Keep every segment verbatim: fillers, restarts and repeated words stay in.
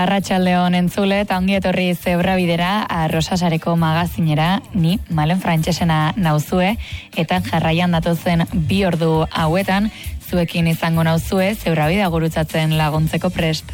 Arratsaldeon entzule eta ongi etorri Zebrabidera, Arrosasareko magazinera, ni Malen Frantsesena nauzue eta jarraian datozen bi ordu hauetan zuekin izango nauzue Zebrabida gurutzatzen laguntzeko prest.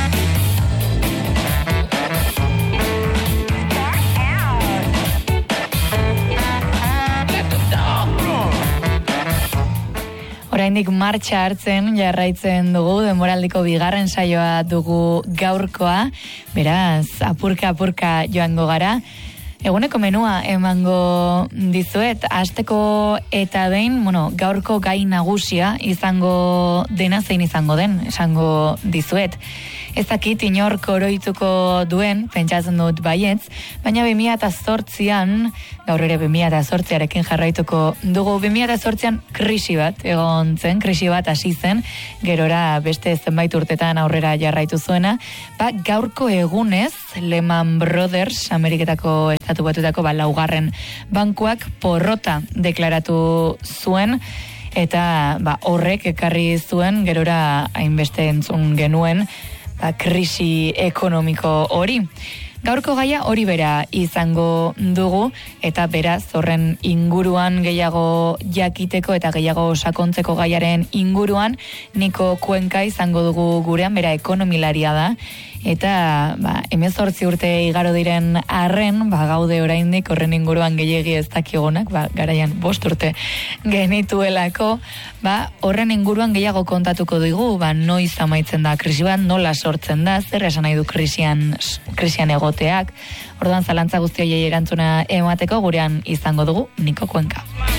Oraindik martxa hartzen jarraitzen dugu, denboraldiko bigarren saioa dugu gaurkoa, beraz, apurka-apurka joango gara. Eguneko menua emango dizuet, hasteko eta behin, bueno, gaurko gai nagusia izango dena zein izango den, esango dizuet. Ez dakit inork oroituko duen, pentsatzen dut baietz, baina bi mila zortzian, gaur ere bi mila zortziarekin jarraituko dugu, bi mila zortzian krisi bat egon zen, krisi bat hasi zen, gerora beste zenbait urtetan aurrera jarraitu zuena, ba, gaurko egunez, Lehman Brothers, Ameriketako estatu batutako ba, laugarren bankuak porrota deklaratu zuen, eta ba, horrek ekarri zuen gerora hainbeste entzun genuen ba, krisi ekonomiko hori. Gaurko gaia hori bera izango dugu eta beraz horren inguruan gehiago jakiteko eta gehiago sakontzeko gaiaren inguruan Niko Kuenka izango dugu gurean, bera ekonomilaria da. Eta ba, hemezortzi urte igaro diren arren, ba, gaude oraindik horren inguruan gehiegi ez dakigunak, ba, garaian bost urte genituelako, ba, horren inguruan gehiago kontatuko dugu, ba, noiz amaitzen da krisi bat, nola sortzen da, zer esan nahi du krisian, krisian egoteak. Orduan zalantza guzti horiei erantzuna emateko gurean izango dugu Niko Kuenka.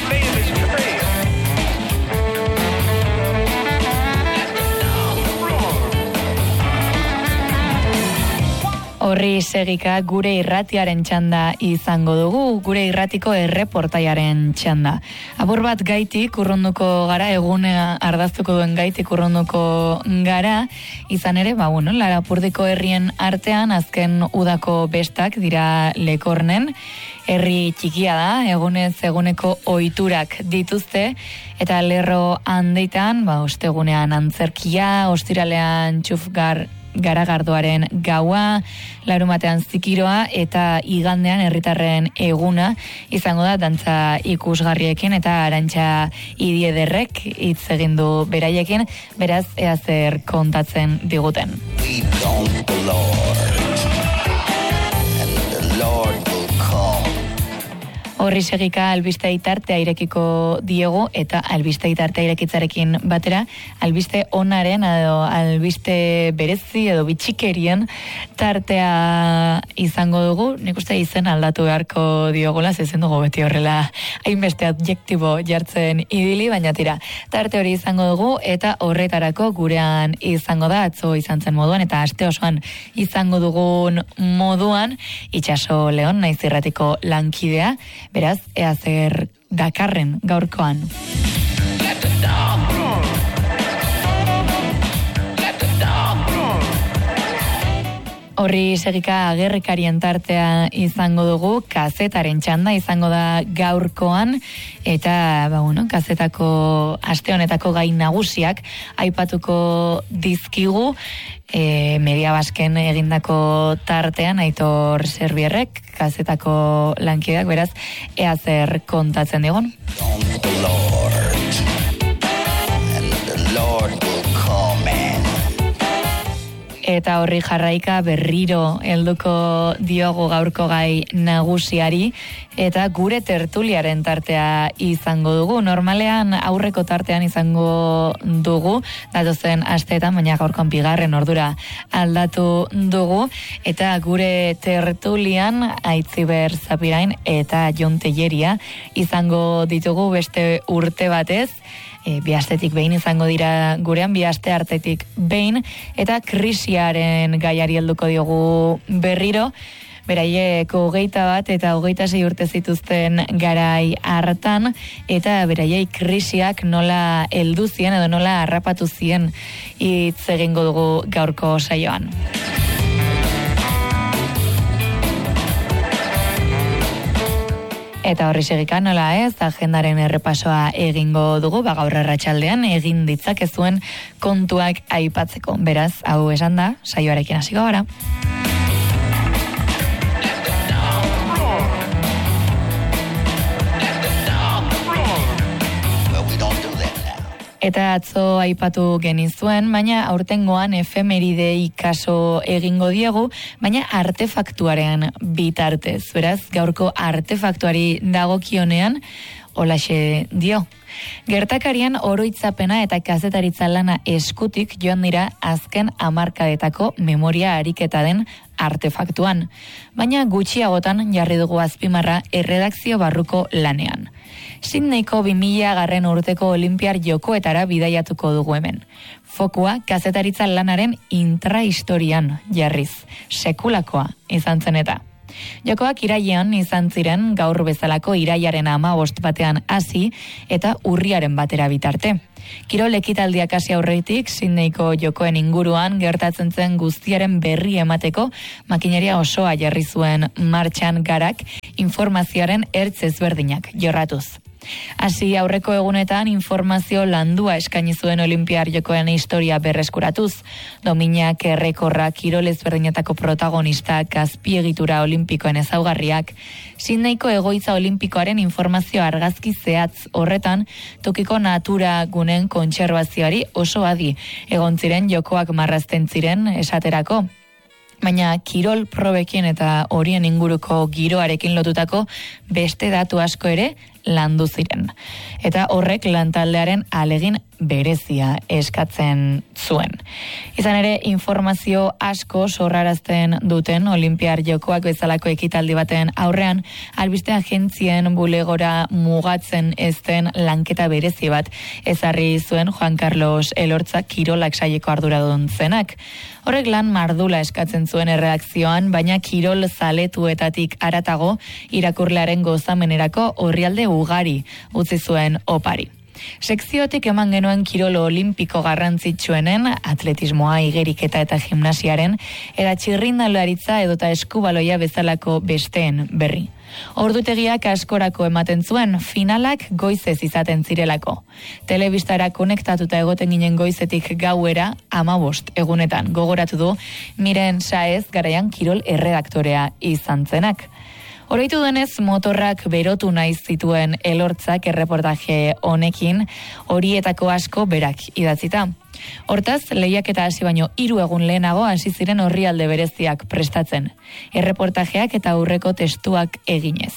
Horri segika gure irratiaren txanda izango dugu, gure irratiko erreportaiaren txanda. Abur bat gaitik urrunduko gara, egunea ardaztuko duen gaitik urrunduko gara, izan ere, ba, bueno, Lapurdiko herrien artean azken udako bestak dira Lekornen, herri txikia da, egunez eguneko ohiturak dituzte, eta lerro handeitan, ba, ostegunean antzerkia, ostiralean txufgar garagardoaren gaua, larumatean zikiroa eta igandean herritarren eguna izango da dantza ikusgarriekin eta Arantxa Idiederrek hitz egin du beraiekin, beraz ea zer kontatzen diguten. Horri segika albiste itartea irekiko diegu eta albiste itartea irekitzarekin batera albiste onaren edo albiste berezi edo bitxikerien tartea izango dugu. Nik uste izen aldatu beharko diogula, zezen dugu beti horrela hainbeste adjektibo jartzen idili, baina tira, tarte hori izango dugu eta horretarako gurean izango da, atzo izan zen moduan eta aste osoan izango dugun moduan, Itxaso Leon naiz irratiko lankidea. Beraz, ea zer dakarren gaurkoan. Horri segika agerrekarien tartea izango dugu, kazetaren txanda izango da gaurkoan, eta ba, bueno, kazetako aste honetako gai nagusiak aipatuko dizkigu, e, Media Basken egindako tartean, Aitor Serbierrek, kazetako lankideak, beraz, ea zer kontatzen digun. Eta horri jarraika berriro helduko diogu gaurko gai nagusiari eta gure tertuliaren tartea izango dugu. Normalean aurreko tartean izango dugu, datozen asteetan, baina gaurkoan bigarren ordura aldatu dugu eta gure tertulian Aitziber Zapirain eta Jon Telleria izango ditugu beste urte batez. E, bi astetik behin izango dira gurean, bi aste artetik behin, eta krisiaren gaiari helduko diogu berriro, beraiek hogeita bat eta hogeita sei urte zituzten garai hartan, eta beraiek krisiak nola heldu zien edo nola harrapatu zien hitz egingo dugu gaurko saioan. Eta horri segika nola ez, agendaren errepasoa egingo dugu, ba gaur arratsaldean egin ditzakezuen kontuak aipatzeko. Beraz, hau esan da, saioarekin hasiko gara. Eta atzo aipatu genizuen, baina aurtengoan efemeridei kaso egingo diegu, baina artefaktuaren bitartez. Beraz, gaurko artefaktuari dagokionean, holaxe dio. Gertakarian oroitzapena eta kazetaritza lana eskutik joan dira azken hamarkadetako memoria ariketa den artefaktuan. Baina gutxiagotan jarri dugu azpimarra erredakzio barruko lanean. Sydneyko bi mila garren urteko olimpiar jokoetara bidaiatuko dugu hemen. Fokua kazetaritza lanaren intrahistorian jarriz, sekulakoa izan zen eta. Jokoak irailean izan ziren gaur bezalako iraiaren hamabost batean hasi eta urriaren batera bitarte. Kirol ekitaldiak hasi aurretik Sydneyko jokoen inguruan gertatzen zen guztiaren berri emateko makineria osoa jarri zuen martxan Garak informazioaren ertz ezberdinak jorratuz. Hasi aurreko egunetan informazio landua eskaini zuen olimpiar jokoen historia berreskuratuz. Dominak errekorra kirol ezberdinetako protagonistak, azpiegitura olimpikoen ezaugarriak, Sydneyko egoitza olimpikoaren informazio argazki zehatz horretan, tokiko natura gunen kontserbazioari oso adi egon ziren jokoak marrazten ziren esaterako. Baina kirol probekin eta horien inguruko giroarekin lotutako beste datu asko ere landu ziren. Eta horrek lantaldearen alegin berezia eskatzen zuen. Izan ere, informazio asko sorrarazten duten olimpiar jokoak bezalako ekitaldi baten aurrean, albiste agentzien bulegora mugatzen ezten lanketa berezi bat ezarri zuen Juan Carlos Elortza kirolak saieko arduradun zenak. Horrek lan mardula eskatzen zuen erreakzioan, baina kirol zaletuetatik haratago irakurlearen gozamenerako orrialde ugari utzi zuen opari. Sekziotik eman genuen kirol olimpiko garrantzitsuenen, atletismoa, igeriketa eta gimnasiaren, eta txirrindularitza edota eskubaloia bezalako besteen berri. Ordutegiak askorako ematen zuen, finalak goizez izaten zirelako. Telebistara konektatuta egoten ginen goizetik gauera hamabost egunetan gogoratu du Miren Saez garaian kirol erredaktorea izan zenak. Oroitu denez, motorrak berotu naiz zituen Elortzak erreportaje honekin, horietako asko berak idatzita. Hortaz, lehiaketa hasi baino hiru egun lehenago hasi ziren orrialde bereziak prestatzen, erreportajeak eta aurreko testuak eginez.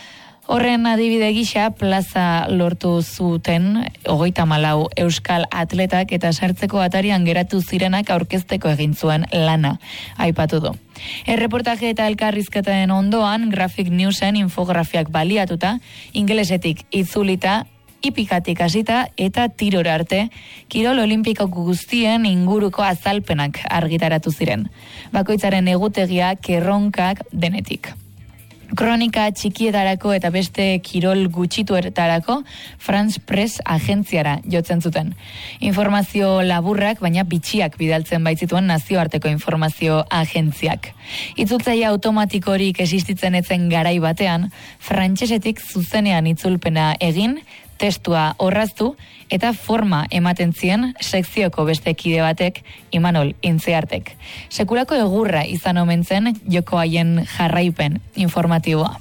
Horren adibide gisa plaza lortu zuten hogeita hamalau euskal atletak eta sartzeko atarian geratu zirenak aurkezteko egin zuen lana, aipatu du. Erreportaje eta elkarrizketen ondoan, Graphic Newsen infografiak baliatuta, ingelesetik itzulita, ipikatik hasita eta tirora arte, kirol olimpiko guztien inguruko azalpenak argitaratu ziren. Bakoitzaren egutegia kerronkak denetik. Kronika txikietarako eta beste kirol gutxituetarako France Press agentziara jotzen zuten. Informazio laburrak, baina bitxiak bidaltzen baitzituen nazioarteko informazio agentziak. Itzultzaile automatikorik existitzen etzen garai batean, frantsesetik zuzenean itzulpena egin, testua orraztu eta forma ematen zien sekzioko beste kide batek, Imanol Intzeartek. Sekulako egurra izan omen zen joko haien jarraipen informatiboa.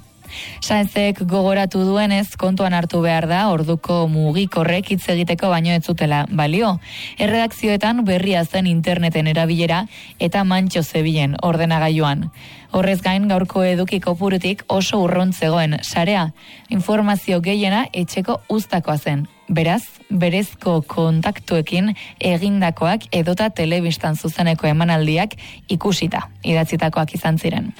Saezek gogoratu duenez kontuan hartu behar da orduko mugikorrek hitz egiteko baino ez zutela balio. Erredakzioetan berria zen interneten erabilera eta mantxo zebilen ordenagailuan. Horrez gain gaurko eduki kopurutik oso urrun zegoen sarea. Informazio gehiena etxeko uztakoa zen. Beraz, berezko kontaktuekin egindakoak edota telebistan zuzeneko emanaldiak ikusita, idatzitakoak izan ziren.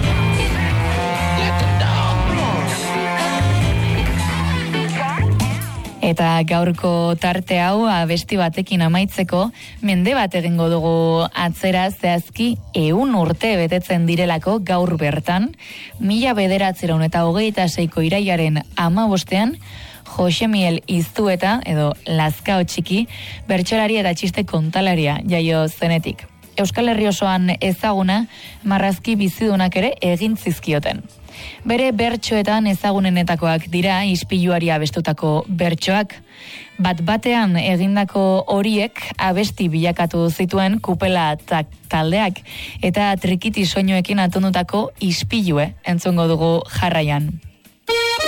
Eta gaurko tarte hau abesti batekin amaitzeko, mende bat egingo dugu atzera zehazki ehun urte betetzen direlako gaur bertan, mila bederatziehun eta hogeita seiko irailaren hamabostean, Jose Miel Iztueta, edo Lazkao Txiki, bertsolari eta txiste kontalaria jaio zenetik. Euskal Herri osoan ezaguna, marrazki bizidunak ere egin zizkioten. Bere bertsoetan ezagunenetakoak dira ispiluari abestutako bertsoak. Bat batean egindako horiek abesti bilakatu zituen kupela taldeak eta trikiti soinuekin atondutako ispilue entzungo dugu jarraian.